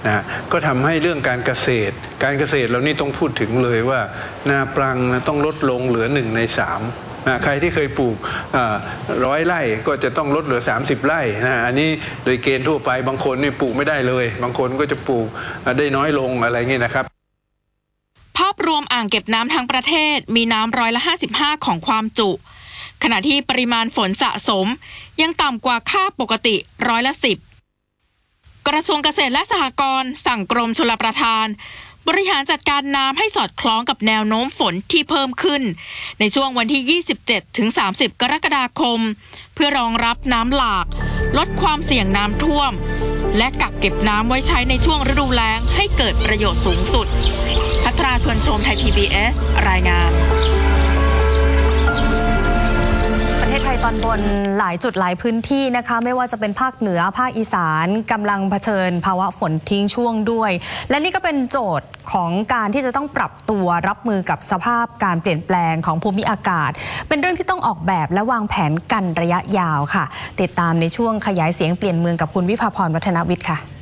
นะก็ทำให้เรื่องการเกษตรเรานี่ต้องพูดถึงเลยว่านาปลังต้องลดลงเหลือ1 ใน 3นะใครที่เคยปลูก100 ไร่ก็จะต้องลดเหลือ30 ไร่นะอันนี้โดยเกณฑ์ทั่วไปบางคนนี่ปลูกไม่ได้เลยบางคนก็จะปลูกได้น้อยลงอะไรเงี้ยนะครับภาพรวมอ่างเก็บน้ำทั้งประเทศมีน้ำ55%ของความจุขณะที่ปริมาณฝนสะสมยังต่ำกว่าค่าปกติ10%กระทรวงเกษตรและสหกรณ์สั่งกรมชลประทานบริหารจัดการน้ำให้สอดคล้องกับแนวโน้มฝนที่เพิ่มขึ้นในช่วงวันที่ 27-30 กรกฎาคมเพื่อรองรับน้ำหลากลดความเสี่ยงน้ำท่วมและกักเก็บน้ำไว้ใช้ในช่วงฤดูแล้งให้เกิดประโยชน์สูงสุดภัทราชวนชมไทย PBS รายงานประเทศไทยตอนบนหลายจุดหลายพื้นที่นะคะไม่ว่าจะเป็นภาคเหนือภาคอีสานกำลังเผชิญภาวะฝนทิ้งช่วงด้วยและนี่ก็เป็นโจทย์ของการที่จะต้องปรับตัวรับมือกับสภาพการเปลี่ยนแปลงของภูมิอากาศเป็นเรื่องที่ต้องออกแบบและวางแผนกันระยะยาวค่ะติดตามในช่วงขยายเสียงเปลี่ยนเมืองกับคุณวิภาพรวัฒนวิทย์ค่ะ